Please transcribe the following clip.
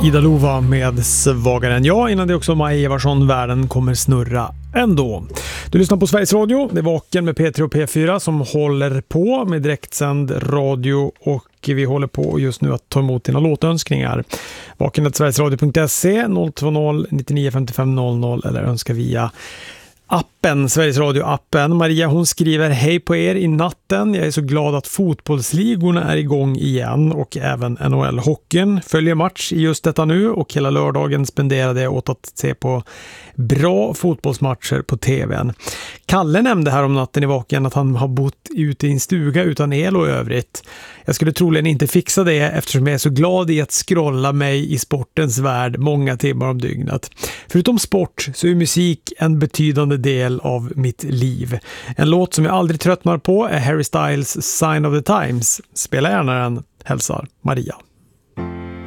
Ida Lova med Svagare än jag. Innan det också Maj Eversson, Världen kommer snurra ändå. Du lyssnar på Sveriges Radio. Det är Vaken med P3 och P4 som håller på med direktsänd radio, och vi håller på just nu att ta emot dina låtönskningar. Vaken@sverigesradio.se 020 99 55 00 eller önska via appen, Sveriges Radio-appen. Maria, hon skriver: hej på er i natten. Jag är så glad att fotbollsligorna är igång igen, och även NHL-hockeyn följer match i just detta nu, och hela lördagen spenderade jag åt att se på bra fotbollsmatcher på tvn. Kalle nämnde här om natten i Vaken att han har bott ute i en stuga utan el och övrigt. Jag skulle troligen inte fixa det eftersom jag är så glad i att scrolla mig i sportens värld många timmar om dygnet. Förutom sport så är musik en betydande del av mitt liv. En låt som jag aldrig tröttnar på är Harry Styles Sign of the Times. Spela gärna den, hälsar Maria.